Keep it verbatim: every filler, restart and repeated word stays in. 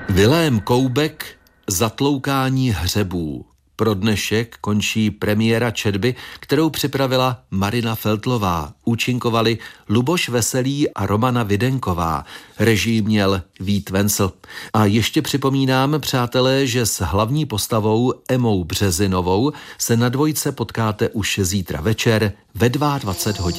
Vilém Koubek, Zatloukání hřebů. Pro dnešek končí premiéra četby, kterou připravila Marina Feltlová. Účinkovali Luboš Veselý a Romana Videnková. Režii měl Vít Vencel. A ještě připomínám, přátelé, že s hlavní postavou Emou Březinovou se na dvojce potkáte už zítra večer ve dvacet dva hodin.